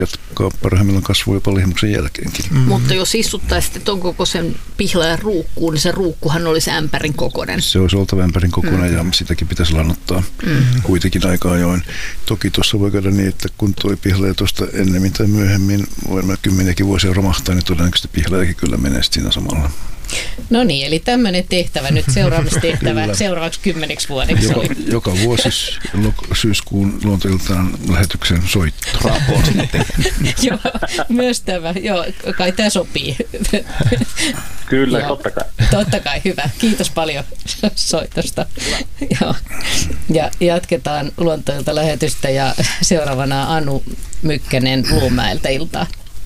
jatkaa parhaimmillaan kasvua jopa lihmuksen jälkeenkin. Mutta jos istuttaisiin ton kokoisen pihlajan ruukkuun, niin se ruukkuhan olisi ämpärin kokoinen. Se olisi oltava ämpärin kokoinen ja sitäkin pitäisi lannottaa kuitenkin aika ajoin. Toki tuossa voi käydä niin, että kun tuo pihlaja tuosta ennemmin tai myöhemmin, varmaan 10 vuosia romahtaa, niin todennäköisesti pihlajakin kyllä menee siinä samalla. No niin, eli tämmöinen tehtävä nyt seuraavastehtävä seuraavaksi 10 vuodeksi. Joka vuosi syyskuun luontoiltaan lähetyksen soitto. Joo, myös tämä. Joo, kai tämä sopii. Kyllä, Joo, totta kai. Totta kai, hyvä. Kiitos paljon soitosta. Joo. Ja jatketaan luontoilta lähetystä ja seuraavana Anu Mykkänen Luumäeltä, iltaa.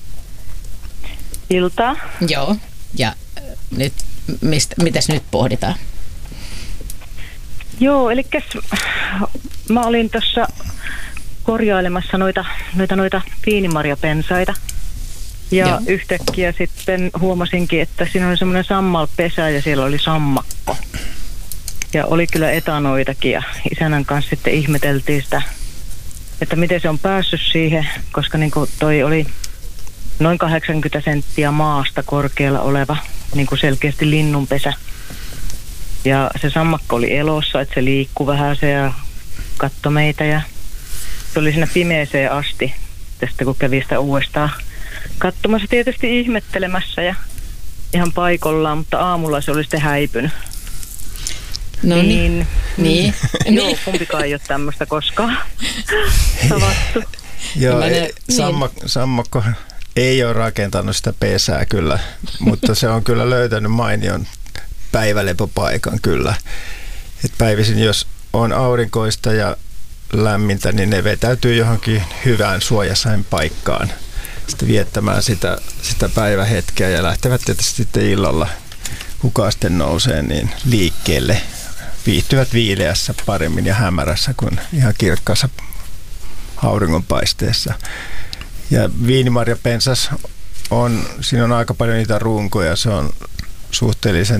Iltaa. Joo, ja nyt, mitäs nyt pohditaan? Joo, eli mä olin tuossa korjailemassa noita viinimarjapensaita. Ja Joo. Yhtäkkiä sitten huomasinkin, että siinä oli semmoinen sammalpesä ja siellä oli sammakko. Ja oli kyllä etanoitakin ja isännän kanssa sitten ihmeteltiin sitä, että miten se on päässyt siihen, koska niin kuin toi oli noin 80 senttiä maasta korkealla oleva niin kuin selkeästi linnunpesä. Ja se sammakko oli elossa, että se liikkui vähän se ja katsoi meitä ja se oli siinä pimeeseen asti tästä kun kävi sitä uudestaan katsomassa, tietysti ihmettelemässä ja ihan paikallaan, mutta aamulla se oli sitten häipynyt. No niin. Joo, kumpikaan ei ole tämmöistä koskaan tavattu. Joo, sammakko ei ole rakentanut sitä pesää kyllä, mutta se on kyllä löytänyt mainion päivälepopaikan kyllä. Et päivisin, jos on aurinkoista ja lämmintä, niin ne vetäytyy johonkin hyvään suojasain paikkaan sitten viettämään sitä päivähetkeä ja lähtevät tietysti sitten illalla, kuka sitten nousee, niin liikkeelle. Viihtyvät viileässä paremmin ja hämärässä kuin ihan kirkkaassa auringonpaisteessa. Ja viinimarjapensas siinä on aika paljon niitä runkoja, se on suhteellisen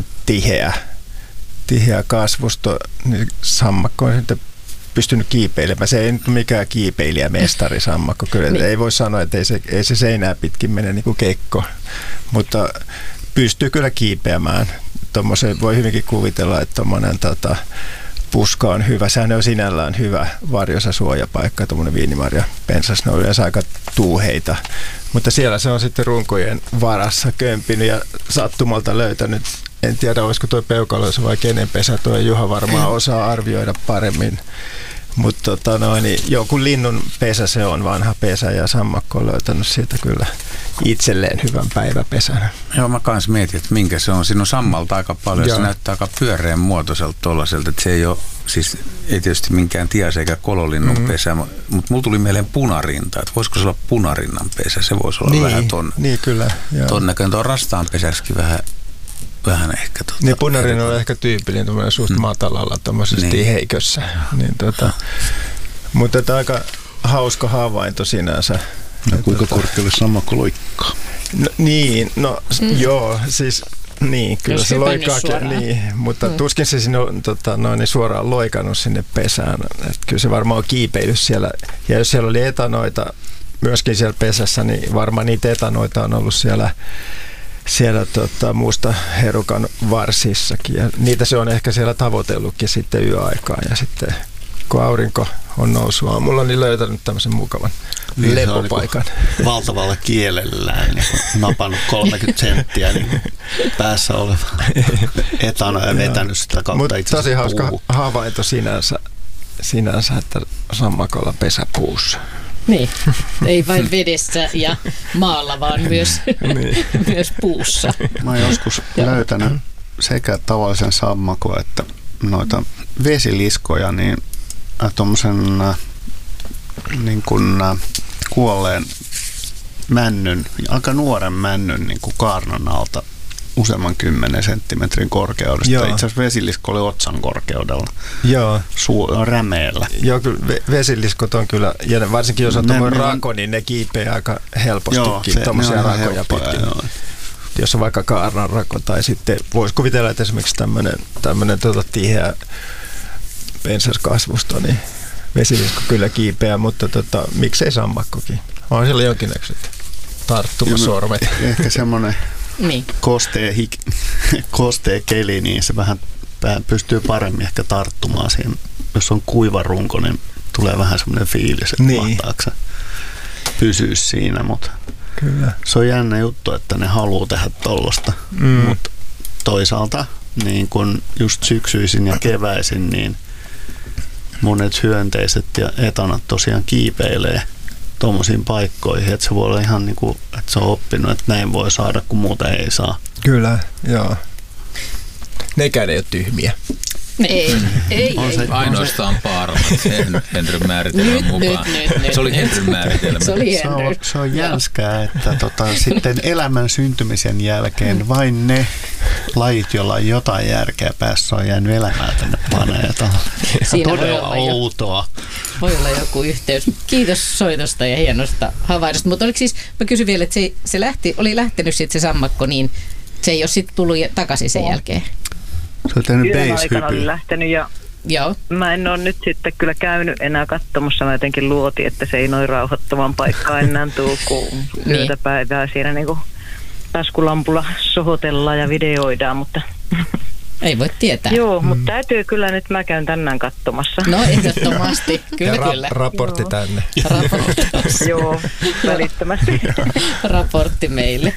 tiheä kasvusto, niin sammakko on sitten pystynyt kiipeilemään. Se ei nyt mikään kiipeilijämestari sammakko, kyllä ei voi sanoa, että ei se seinää pitkin mene niin kuin kekko, mutta pystyy kyllä kiipeämään. Tuommoisen voi hyvinkin kuvitella, että tuommoinen puska on hyvä. Sehän on sinällään hyvä varjosa suojapaikka, tuommoinen viinimarjapensas. Ne on yleensä aika tuuheita. Mutta siellä se on sitten runkojen varassa kömpinyt ja sattumalta löytänyt. En tiedä, olisiko tuo peukaloissa vai kenen pesä. Tuo Juha varmaan osaa arvioida paremmin. Mutta niin joku linnun pesä se on, vanha pesä, ja sammakko on löytänyt siitä kyllä itselleen hyvän päiväpesän. Joo, mä kans mietin, että minkä se on. Siinä on sammalta aika paljon. Joo. Se näyttää aika pyöreän muotoiselta tuollaiselta, että se ei ole, siis ei tietysti minkään tias eikä kololinnun pesä, mutta mulla tuli mieleen punarinta, että voisiko se olla punarinnan pesä, se voisi olla vähän Niin, kyllä. Ton näköinen, tuon rastaan pesäksikin vähän ehkä. Niin punarinta on ehkä tyypillinen tuommoinen suht matalalla tuommoisessa tiheikössä. Mutta aika hauska havainto sinänsä. No, kuinka korkealle sammakko loikkaa? Joo, siis niin, kyllä se loikkaakin, niin, mutta tuskin se sinne on suoraan loikannut sinne pesään. Et kyllä se varmaan on kiipeillyt siellä, ja jos siellä oli etanoita myöskin siellä pesässä, niin varmaan niitä etanoita on ollut siellä muusta herukan varsissakin, ja niitä se on ehkä siellä tavoitellutkin sitten yöaikaan, ja sitten kun aurinko on noussut aamulla, niin löytänyt tämmöisen mukavan lepopaikan. Niin valtavalla kielellään niin napannut 30 senttiä niin päässä oleva etana ja vetänyt sitä kautta itse asiassa tosi hauska havainto sinänsä, että sammakolla pesäpuussa. Niin, ei vain vedessä ja maalla, vaan myös puussa. Mä oon joskus löytänyt sekä tavallisen sammakon että noita vesiliskoja, niin tuommoisen niin kuin kuolleen männyn, aika nuoren männyn niin kuin kaarnan alta useamman 10 senttimetrin korkeudesta. Joo. Itse asiassa vesilisko oli otsan korkeudella. Joo. Rämeellä. Joo, kyllä vesiliskot on kyllä, ja varsinkin jos on tuommoinen rako, niin ne kiipeää aika helpostikin tuommoisia rakoja pitkin. Jos on vaikka kaarnan rako, tai sitten voisi kuvitella, että esimerkiksi tämmöinen tiheä pensaskasvusto, niin vesilisko kyllä kiipeää, mutta miksei sammakkokin. On siellä jonkinnäköiset tarttumasormet. Ehkä semmoinen Niin. kostea keli, niin se vähän pystyy paremmin ehkä tarttumaan siihen. Jos on kuiva runko, niin tulee vähän semmoinen fiilis, että mahtaako se pysyä siinä, mutta kyllä. Se on jännä juttu, että ne haluaa tehdä tollaista, mutta toisaalta niin kun just syksyisin ja keväisin, niin monet hyönteiset ja etanat tosiaan kiipeilee tuommoisiin paikkoihin, että se voi olla ihan niin kuin, että se on oppinut, että näin voi saada, kun muuten ei saa. Kyllä, joo. Nekään ei ole tyhmiä. Ei. Ainoastaan Paarmat Henryn määritelmän mukaan. Nyt. Se oli Henryn määritelmä. Se on jänskää, että sitten elämän syntymisen jälkeen vain ne lajit, joilla on jotain järkeä päässä, on jäänyt elämään tänne planeetalle. Todella outoa. Voi olla joku yhteys. Kiitos soitosta ja hienosta havainnosta. Mutta oliko siis, mä kysyn vielä, että se oli lähtenyt sitten se sammakko, niin se ei ole sitten tullut takaisin sen jälkeen. Se on tehnyt yhden aikana oli lähtenyt ja joo. Mä en ole nyt sitten kyllä käynyt enää katsomassa. Mä jotenkin luotin, että se ei noin rauhoittavan paikkaa enää tuu, kun yötä päivää siinä niinku taskulampulla sohotellaan ja videoidaan, mutta ei voi tietää. Joo, mutta täytyy kyllä nyt, mä käyn tänään katsomassa. No ehdottomasti, kyllä. Raportti tänne. Joo, välittömästi. Raportti meille.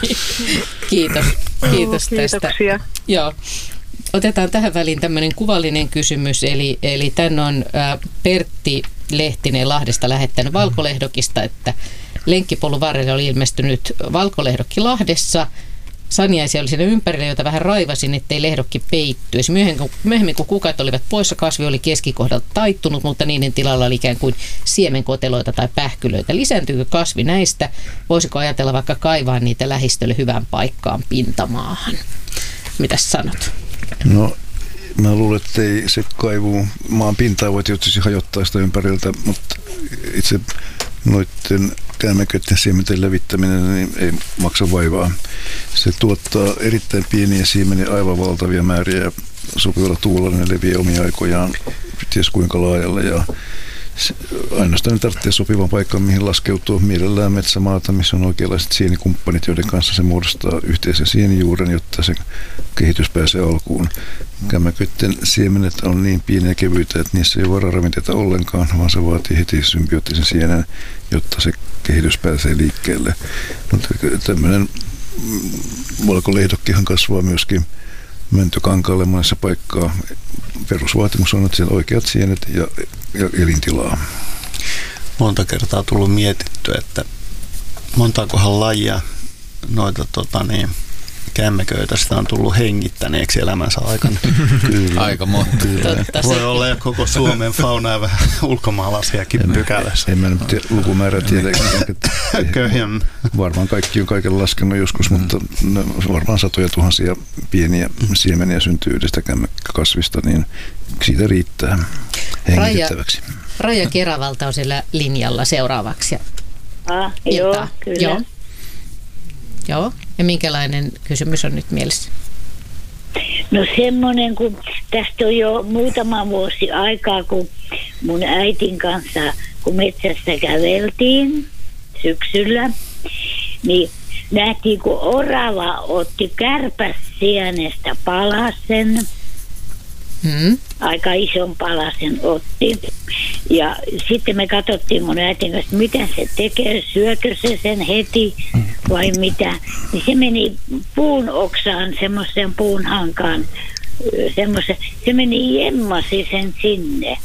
Kiitos tästä. Kiitoksia. Joo. Otetaan tähän väliin tämmöinen kuvallinen kysymys, eli tän on Pertti Lehtinen Lahdesta lähettänyt valkolehdokista, että lenkkipolun varrelle oli ilmestynyt valkolehdokki Lahdessa. Saniaisia oli siinä ympärillä, jota vähän raivasin, ettei lehdokki peittyisi. Myöhemmin kun kukat olivat poissa, kasvi oli keskikohdalta taittunut, mutta niiden tilalla oli ikään kuin siemenkoteloita tai pähkylöitä. Lisääntyykö kasvi näistä? Voisiko ajatella vaikka kaivaa niitä lähistölle hyvään paikkaan pintamaahan? Mitäs sanot? No, mä luulen, että ei se kaivu maan pintaa voi tietysti hajottaa sitä ympäriltä, mutta itse noiden käämäköiden siementen levittäminen niin ei maksa vaivaa. Se tuottaa erittäin pieniä siemeniä, aivan valtavia määriä ja sopivalla tuulella ne leviää omia aikojaan ties kuinka laajalle ja ainoastaan ne tarvitsee sopivan paikan, mihin laskeutua mielellään metsämaata, missä on oikeanlaiset sienikumppanit, joiden kanssa se muodostaa yhteisen sienijuuren, jotta se kehitys pääsee alkuun. Kämmäköiden siemenet on niin pieniä ja kevyitä, että niissä ei ole vararavinteita ollenkaan, vaan se vaatii heti symbioottisen sienen, jotta se kehitys pääsee liikkeelle. Mutta tämmöinen valkoleihdokkihan kasvaa myöskin mäntykankaalle monessa paikkaa. Perusvaatimus on, että siellä on oikeat sienet ja elintilaa. Monta kertaa tullut mietitty, että montaakohan lajia noita kämmeköitä sitä on tullut hengittäneeksi elämänsä aikana. Kyllä. Aika monta. Voi olla ja koko Suomen fauna ja vähän ulkomaalaisiakin pykälässä. En mä nyt lukumäärä tiedä. Varmaan kaikki on kaiken laskenut joskus, mutta varmaan satoja tuhansia pieniä siemeniä syntyy yhdestä kämmekkakasvista, niin siitä riittää hengitettäväksi. Raija Keravalta on siellä linjalla seuraavaksi. Joo, kyllä. Joo. Ja minkälainen kysymys on nyt mielessä? No semmoinen, kun tästä on jo muutama vuosi aikaa, kun mun äitin kanssa, kun metsästä käveltiin syksyllä, niin nähtiin, kun orava otti kärpäsienestä palasen. Aika ison palasen otti. Ja sitten me katsottiin mun äitin kanssa, miten se tekee, syökö se sen heti vai mitä. Niin se meni puun oksaan, semmoisen puun hankaan, se meni jemmasi sen sinne.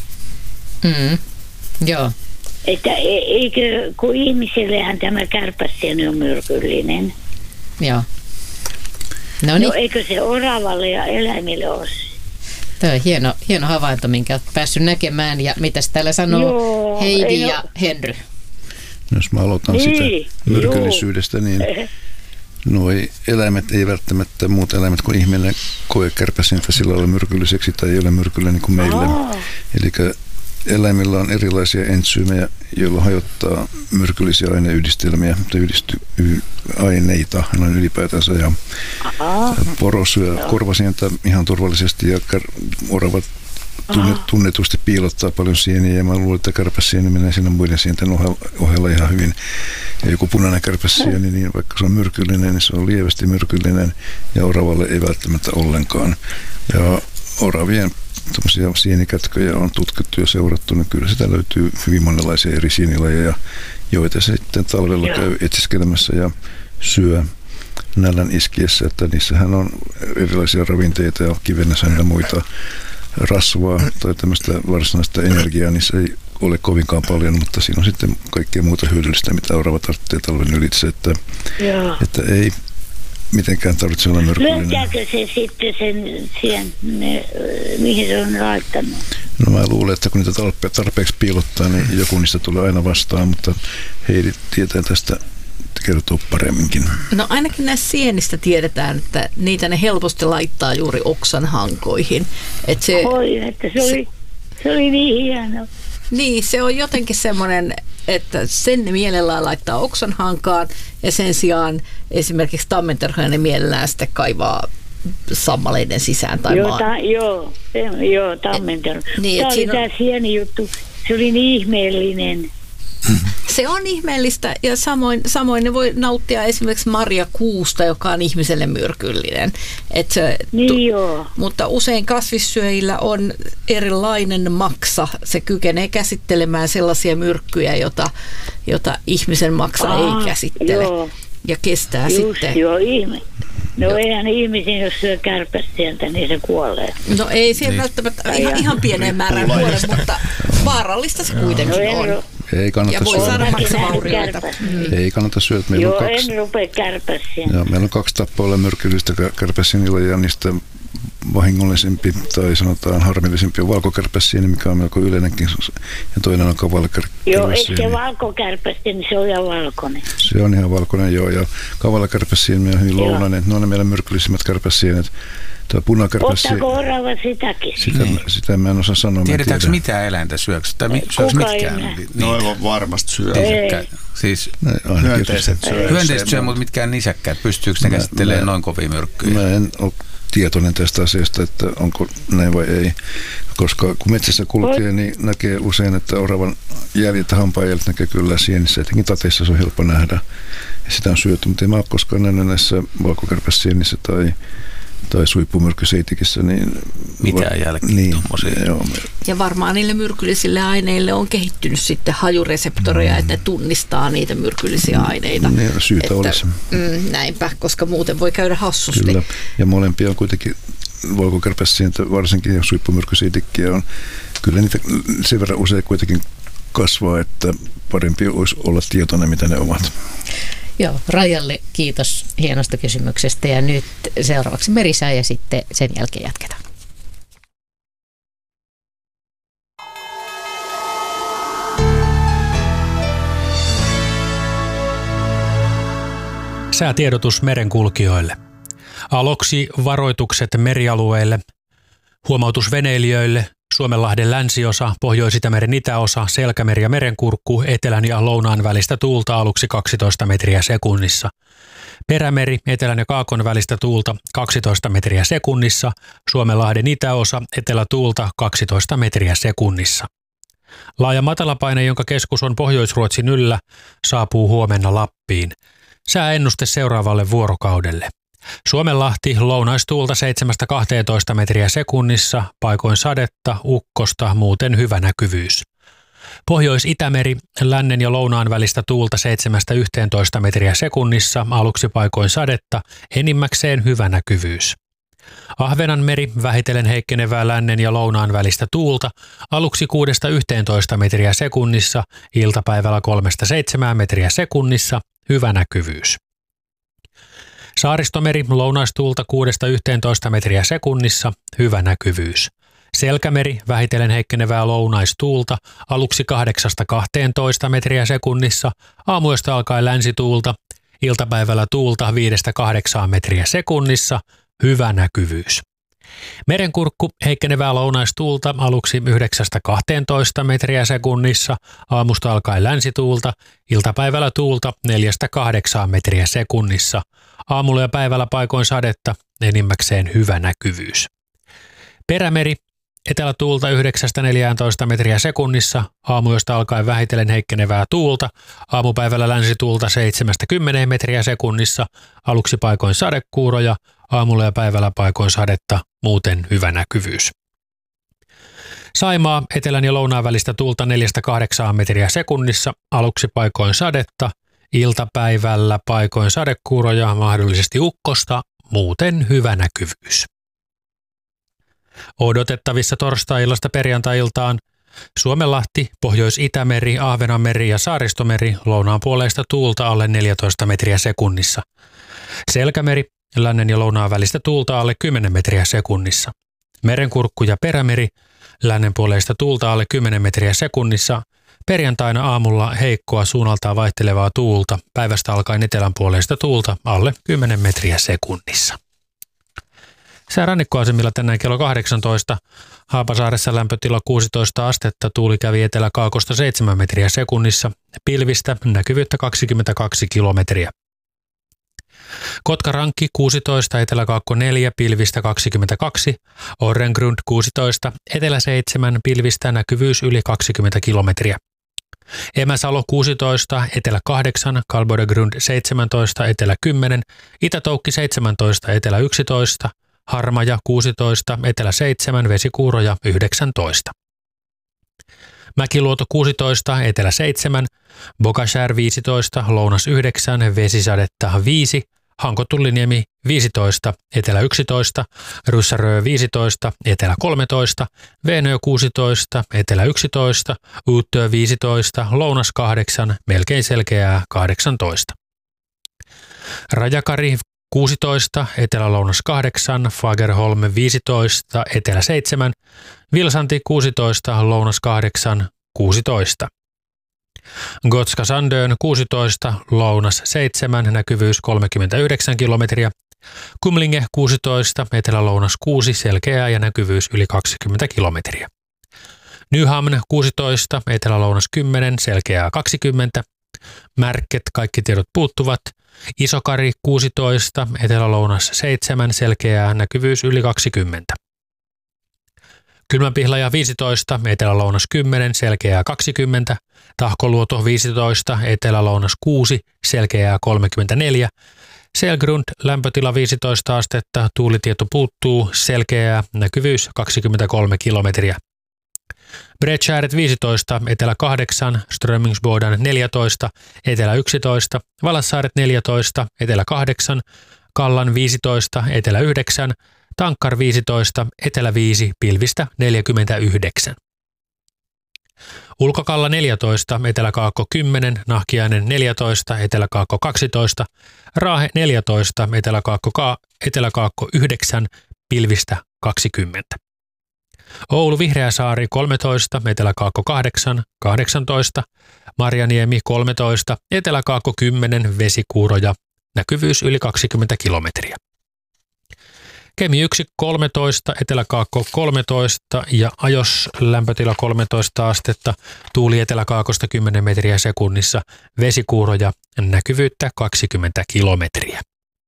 Joo. Että eikö, kun ihmisillehän tämä kärpäsieni on myrkyllinen. Joo. No eikö se oravalle ja eläimille ole? Tämä on hieno havainto, minkä olet päässyt näkemään. Ja mitäs täällä sanoo Heidi ja Henry? Jos mä aloitan sitä myrkyllisyydestä, niin nuo eläimet ei välttämättä muut eläimet kuin ihminen koe kärpäsintä sillä lailla myrkylliseksi tai ei ole myrkyllinen niin kuin meille. Eli eläimillä on erilaisia entsyymejä, joilla hajottaa myrkyllisiä aineyhdistelmiä tai aineita noin ylipäätänsä. Ja poro syö korvasientä ihan turvallisesti ja oravat tunnetusti piilottaa paljon sieniä, ja mä luulen, että kärpäsieni menee siinä muiden sienten ohella ihan hyvin. Ja joku punainen kärpäsieni, niin vaikka se on myrkyllinen, niin se on lievästi myrkyllinen, ja oravalle ei välttämättä ollenkaan. Ja oravien sienikätköjä on tutkittu ja seurattu, niin kyllä sitä löytyy hyvin monenlaisia eri sienilajeja, joita se sitten talvella käy etsiskelemässä ja syö nälän iskiessä, että niissähän on erilaisia ravinteita ja kivennäsään ja muita rasvaa tai tämmöistä varsinaista energiaa, niissä ei ole kovinkaan paljon, mutta siinä on sitten kaikkea muuta hyödyllistä, mitä orava tarvitsee talven ylitse, että ei mitenkään tarvitse olla myrkyllinen. Löytääkö se sitten sen mihin se on laittanut? No mä luulen, että kun niitä tarpeeksi piilottaa, niin joku niistä tulee aina vastaan, mutta Heidi tietää tästä kertoo paremminkin. No ainakin näistä sienistä tiedetään, että niitä ne helposti laittaa juuri oksan hankoihin. Että se oli niin hieno. Niin, se on jotenkin semmoinen, että sen ne mielellään laittaa oksan hankaan ja sen sijaan esimerkiksi tammenterhoja ne mielellään sitten kaivaa sammaleiden sisään tai maan. Joo, tammenterho. Niin, tämä oli tämä sieni juttu. Se oli niin ihmeellinen. Se on ihmeellistä ja samoin ne voi nauttia esimerkiksi marjakuusta, joka on ihmiselle myrkyllinen. Mutta usein kasvissyöjillä on erilainen maksa. Se kykenee käsittelemään sellaisia myrkkyjä, jota ihmisen maksa ei käsittele. Ja kestää sitten. Joo, ihme. No eihän ihmisiin, jos syö kärpäsientä, niin se kuolee. No ei se välttämättä ihan pieneen määrään kuole, mutta vaarallista se kuitenkin on. Ei kannata ja voi saada maksavaurioita. Ei kannata syödä. En rupea kärpäsiä. Meillä on 2 tappoilla myrkyllistä kärpäsienillä ja niistä vahingollisempi tai sanotaan harmillisempi on valkokärpäsieni, mikä on melko yleinenkin. Ja toinen on kavalakärpäsieni. Joo, eikö se valkokärpäsieni, se on ihan valkoinen. Se on ihan valkoinen, joo. Ja kavalakärpäsieni on hyvin lounainen. Ne on ne meidän myrkyllisimmät kärpäsienet. Ottaako orava sitäkin? Sitä mä en osaa sanoa. Tiedetäänkö mitä eläintä syöks? Syöks mitkään? No varmasti syö. Siis hyönteiset syö, mutta mitkään nisäkkäät. Pystyykö ne käsittelemään noin kovia myrkkyjä? Mä en ole tietoinen tästä asiasta, että onko näin vai ei. Koska kun metsässä kulkee, niin näkee usein, että oravan jäljet, hampaajäljet näkee kyllä sienissä. Etenkin tateissa se on helppo nähdä. Ja sitä on syöty, mutta en mä ole koskaan nähnyt näissä valkokärpäsienissä tai suipumyrkkyseitikissä. Niin mitään jälkiä tommosia. Ja varmaan niille myrkyllisille aineille on kehittynyt sitten hajureseptoreja, että ne tunnistaa niitä myrkyllisiä aineita. Niin, syytä olisi. Näinpä, koska muuten voi käydä hassusti. Kyllä, ja molempia on kuitenkin valkokärpäsientä, varsinkin suipumyrkkyseitikkiä on. Kyllä niitä sen verran usein kuitenkin kasvaa, että parempi olisi olla tietoinen, mitä ne ovat. Joo, Rajalle kiitos hienosta kysymyksestä ja nyt seuraavaksi Merisää ja sitten sen jälkeen jatketaan. Säätiedotus merenkulkijoille. Aloksi varoitukset merialueille, huomautus veneilijöille, Suomenlahden länsiosa, Pohjois-Itämeren itäosa, Selkämeri ja Merenkurkku, etelän ja lounaan välistä tuulta aluksi 12 metriä sekunnissa. Perämeri, etelän ja kaakon välistä tuulta 12 metriä sekunnissa, Suomenlahden itäosa, etelätuulta 12 metriä sekunnissa. Laaja matalapaine, jonka keskus on Pohjois-Ruotsin yllä, saapuu huomenna Lappiin. Sääennuste seuraavalle vuorokaudelle. Suomenlahti, lounaistuulta 7-12 metriä sekunnissa, paikoin sadetta, ukkosta, muuten hyvä näkyvyys. Pohjois-Itämeri, lännen ja lounaan välistä tuulta 7-11 metriä sekunnissa, aluksi paikoin sadetta, enimmäkseen hyvä näkyvyys. Ahvenanmeri, vähitellen heikkenevää lännen ja lounaan välistä tuulta, aluksi 6-11 metriä sekunnissa, iltapäivällä 3-7 metriä sekunnissa, hyvä näkyvyys. Saaristomeri, lounaistuulta 6-11 metriä sekunnissa, hyvä näkyvyys. Selkämeri, vähitellen heikkenevää lounaistuulta, aluksi 8-12 metriä sekunnissa, aamuyöstä alkaen länsituulta, iltapäivällä tuulta 5-8 metriä sekunnissa, hyvä näkyvyys. Merenkurkku, heikkenevää lounaistuulta, aluksi 9-12 metriä sekunnissa, aamusta alkaen länsituulta, iltapäivällä tuulta 4-8 metriä sekunnissa, aamulla ja päivällä paikoin sadetta, enimmäkseen hyvä näkyvyys. Perämeri, etelätuulta 9-14 metriä sekunnissa, aamuyöstä alkaen vähitellen heikkenevää tuulta, aamupäivällä länsituulta 7-10 metriä sekunnissa, aluksi paikoin sadekuuroja, aamulla ja päivällä paikoin sadetta, muuten hyvä näkyvyys. Saimaa etelän ja lounaan välistä tuulta 4-8 metriä sekunnissa, aluksi paikoin sadetta, iltapäivällä paikoin sadekuuroja, mahdollisesti ukkosta, muuten hyvä näkyvyys. Odotettavissa torstai-illasta perjantai-iltaan Suomenlahti, Pohjois-Itämeri, Ahvenanmeri ja Saaristomeri, lounaan puoleista tuulta alle 14 metriä sekunnissa. Selkämeri, lännen ja lounaan välistä tuulta alle 10 metriä sekunnissa. Merenkurkku ja Perämeri, lännen puoleista tuulta alle 10 metriä sekunnissa. Perjantaina aamulla heikkoa suunnaltaan vaihtelevaa tuulta, päivästä alkaen etelän puoleista tuulta alle 10 metriä sekunnissa. Sää rannikkoasemilla tänään kello 18. Haapasaaressa lämpötila 16 astetta, tuuli kävi etelä-kaakosta 7 metriä sekunnissa, pilvistä näkyvyyttä 22 kilometriä. Kotkarankki 16, etelä-kaakko 4, pilvistä 22, Orrengrund 16, etelä 7, pilvistä näkyvyys yli 20 kilometriä. Emäsalo 16, etelä 8, Kalbodegrund 17, etelä 10, Itä-Toukki 17, etelä 11, Harmaja 16, etelä 7, vesikuuroja 19. Mäkiluoto 16, etelä 7, Bokashär 15, lounas 9, vesisadetta 5, Hankotulliniemi 15, etelä 11, Ryssärö 15, etelä 13, Veenö 16, etelä 11, Uuttöö 15, lounas 8, melkein selkeää 18. Rajakari 16, etelä-lounas 8, Fagerholm 15, etelä 7, Vilsanti 16, lounas 8, 16. Gotska Sandön 16, lounas 7, näkyvyys 39 kilometriä. Kumlinge 16, etelä-lounas 6, selkeää ja näkyvyys yli 20 kilometriä. Nyhamn 16, etelä-lounas 10, selkeää 20. Märket, kaikki tiedot puuttuvat. Isokari 16, etelä-lounas 7, selkeää näkyvyys yli 20. Kylmänpihlaja 15, etelä-lounas 10, selkeää 20. Tahkoluoto 15, etelä-lounas 6, selkeää 34. Selgrund, lämpötila 15 astetta, tuulitieto puuttuu, selkeää näkyvyys 23 kilometriä. Bredskärret 15, etelä 8, Strömingsboden 14, etelä 11, Valassaaret 14, etelä 8, Kallan 15, etelä 9, Tankkar 15, etelä 5, pilvistä 49. Ulkokalla 14, etelä-kaakko 10, Nahkiainen 14, etelä-kaakko 12, Raahe 14, etelä-kaakko 9, pilvistä 20. Oulu Vihreäsaari 13, etelä-kaakko 8, 18, Marjaniemi 13, etelä-kaakko 10, vesikuuroja, näkyvyys yli 20 kilometriä. Kemi 1 13, etelä-kaakko 13 ja Ajos lämpötila 13 astetta, tuuli etelä-kaakosta 10 metriä sekunnissa, vesikuuroja, näkyvyyttä 20 kilometriä.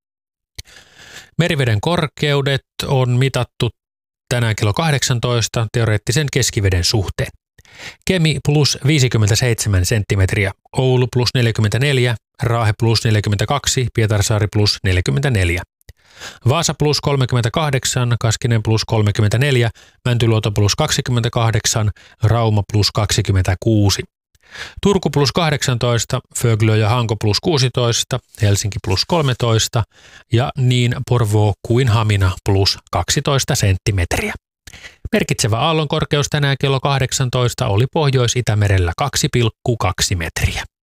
Meriveden korkeudet on mitattu tänään kello 18 teoreettisen keskiveden suhteen. Kemi plus 57 senttimetriä, Oulu plus 44, Raahe plus 42, Pietarsaari plus 44. Vaasa plus 38, Kaskinen plus 34, Mäntyluoto plus 28, Rauma plus 26. Turku plus 18, Föglö ja Hanko plus 16, Helsinki plus 13 ja niin Porvoo kuin Hamina plus 12 senttimetriä. Merkitsevä aallonkorkeus tänään kello 18 oli Pohjois-Itämerellä 2,2 metriä.